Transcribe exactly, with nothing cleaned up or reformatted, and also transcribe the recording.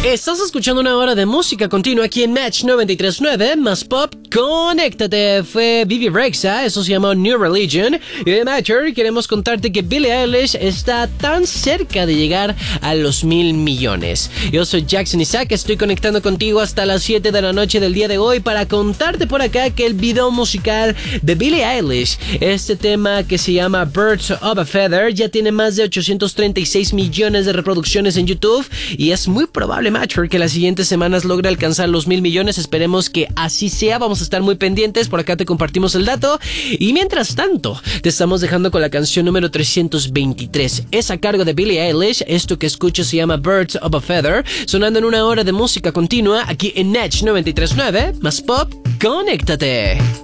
Estás escuchando una hora de música continua aquí en Match noventa y tres punto nueve, más pop, conéctate. Fue Bebe Rexha, eso se llamó New Religion. Y de Matter queremos contarte que Billie Eilish está tan cerca de llegar a los mil millones. Yo soy Jackson Isaac, estoy conectando contigo hasta las siete de la noche del día de hoy para contarte por acá que el video musical de Billie Eilish, este tema que se llama Birds of a Feather, ya tiene más de ochocientos treinta y seis millones de reproducciones en YouTube y es muy probable, Matcher, que las siguientes semanas logre alcanzar los mil millones. Esperemos que así sea, vamos a estar muy pendientes, por acá te compartimos el dato. Y mientras tanto, te estamos dejando con la canción número trescientos veintitrés. Es a cargo de Billie Eilish, esto que escuchas se llama Birds of a Feather, sonando en una hora de música continua aquí en Match noventa y tres punto nueve, más pop, conéctate.